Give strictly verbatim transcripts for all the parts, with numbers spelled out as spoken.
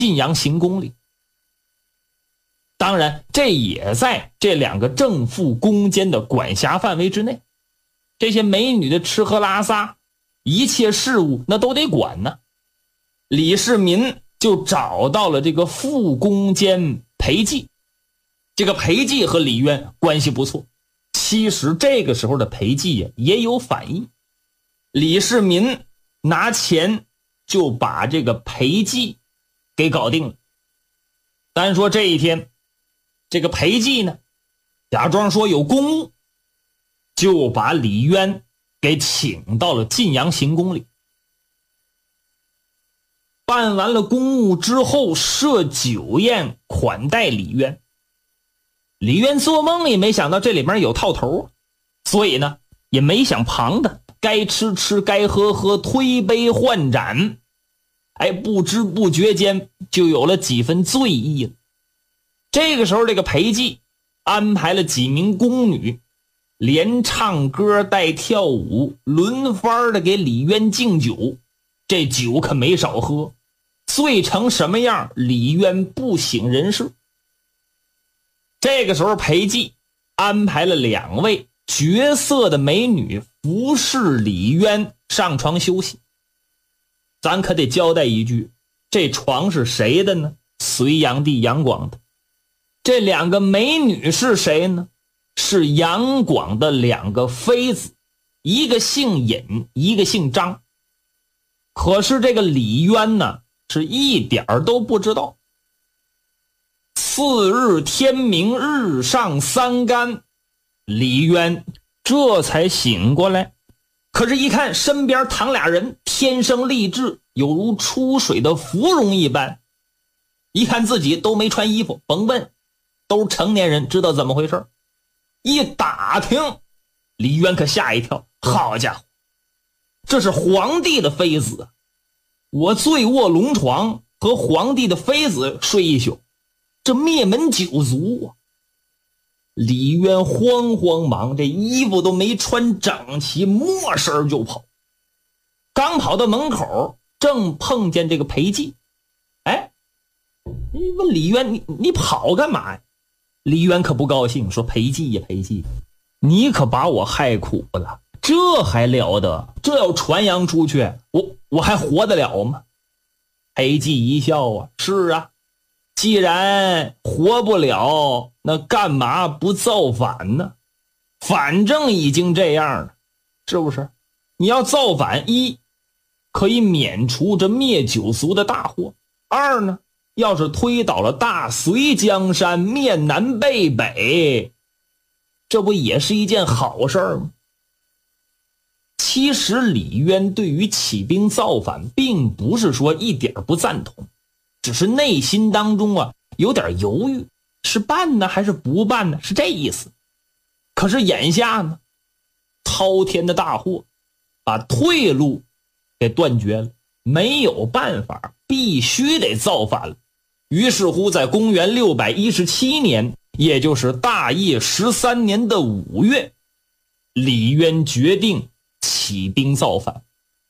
晋阳行宫里。当然这也在这两个正副宫监的管辖范围之内，这些美女的吃喝拉撒一切事务那都得管呢。李世民就找到了这个副宫监裴寂，这个裴寂和李渊关系不错。其实这个时候的裴寂也有反意，李世民拿钱就把这个裴寂给搞定了。单说这一天，这个裴寂呢假装说有公务，就把李渊给请到了晋阳行宫里。办完了公务之后，设酒宴款待李渊。李渊做梦也没想到这里面有套头，所以呢也没想旁的，该吃吃该喝喝，推杯换盏，哎，不知不觉间就有了几分醉意了。这个时候这个裴寂安排了几名宫女，连唱歌带跳舞，轮番的给李渊敬酒。这酒可没少喝，醉成什么样，李渊不省人事。这个时候裴寂安排了两位绝色的美女服侍李渊上床休息。咱可得交代一句，这床是谁的呢？隋炀帝杨广的。这两个美女是谁呢？是杨广的两个妃子，一个姓尹，一个姓张。可是这个李渊呢是一点儿都不知道。次日天明，日上三竿，李渊这才醒过来。可是一看身边躺俩人，天生丽质，有如出水的芙蓉一般。一看自己都没穿衣服，甭问，都是成年人，知道怎么回事。一打听，李渊可吓一跳，好家伙，这是皇帝的妃子，我醉卧龙床，和皇帝的妃子睡一宿，这灭门九族啊！李渊慌慌忙，这衣服都没穿整齐，没身就跑。刚跑到门口，正碰见这个裴寂。哎，你问李渊，你你跑干嘛呀？李渊可不高兴，说裴寂呀裴寂，你可把我害苦了，这还了得？这要传扬出去，我我还活得了吗？裴寂一笑啊，是啊，既然活不了，那干嘛不造反呢？反正已经这样了，是不是？你要造反，一可以免除这灭九族的大祸，二呢，要是推倒了大隋江山，灭南背北，这不也是一件好事吗？其实李渊对于起兵造反并不是说一点不赞同，只是内心当中啊有点犹豫，是办呢还是不办呢，是这意思。可是眼下呢，滔天的大祸把退路给断绝了，没有办法，必须得造反了。于是乎在公元六百一十七年，也就是大业十三年的五月，李渊决定起兵造反。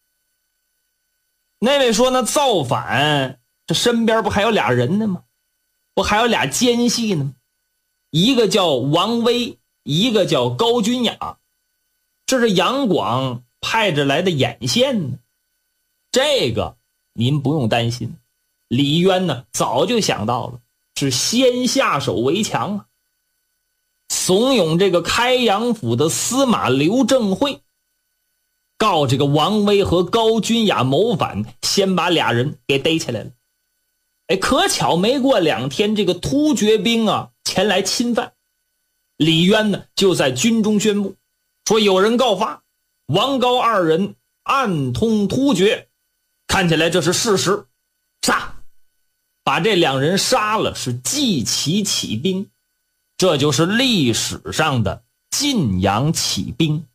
那位说呢，造反这身边不还有俩人呢吗？不还有俩奸细呢吗？一个叫王威，一个叫高君雅，这是杨广派着来的眼线呢。这个您不用担心，李渊呢早就想到了，是先下手为强啊。怂恿这个开阳府的司马刘正会告这个王威和高君雅谋反，先把俩人给逮起来了。哎，可巧没过两天，这个突厥兵啊前来侵犯，李渊呢就在军中宣布说，有人告发王高二人暗通突厥，看起来这是事实，杀，把这两人杀了，是祭旗起兵。这就是历史上的晋阳起兵。